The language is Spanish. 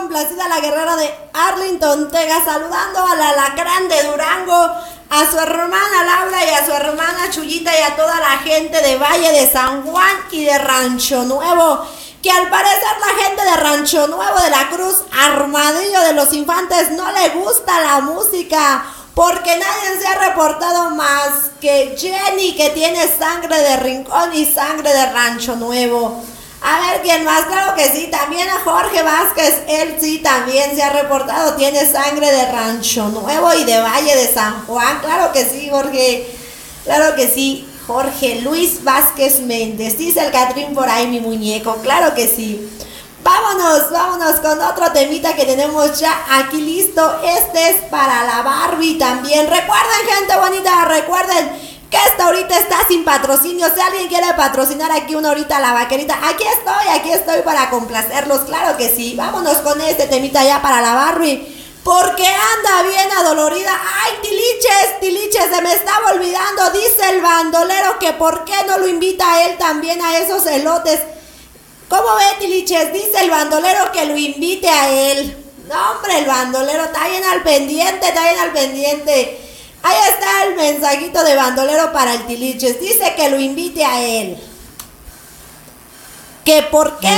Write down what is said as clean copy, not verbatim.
complacida la guerrera de Arlington, Texas, saludando al alacrán de Durango, a su hermana Laura y a su hermana Chuyita y a toda la gente de Valle de San Juan y de Rancho Nuevo, que al parecer la gente de Rancho Nuevo de la Cruz Armadillo de los Infantes no le gusta la música, porque nadie se ha reportado más que Jenny, que tiene sangre de Rincón y sangre de Rancho Nuevo. A ver, ¿quién más? Claro que sí, también a Jorge Vázquez, él sí también se ha reportado, tiene sangre de Rancho Nuevo y de Valle de San Juan. Claro que sí, Jorge, claro que sí. Jorge Luis Vázquez Méndez, dice el Catrín por ahí, mi muñeco, claro que sí. Vámonos con otro temita que tenemos ya aquí listo. Este es para la Barbie también. Recuerden, gente bonita, recuerden que esta ahorita está sin patrocinio. Si alguien quiere patrocinar aquí una horita a la vaquerita, aquí estoy para complacerlos, claro que sí. Vámonos con este temita ya para la Barbie, porque anda bien adolorida. Ay, Tiliches, se me estaba olvidando. Dice el bandolero que por qué no lo invita a él también a esos elotes. ¿Cómo ve, Tiliches? Dice el bandolero que lo invite a él. No, hombre, el bandolero está bien al pendiente, Ahí está el mensajito de bandolero para el Tiliches. Dice que lo invite a él. Que por qué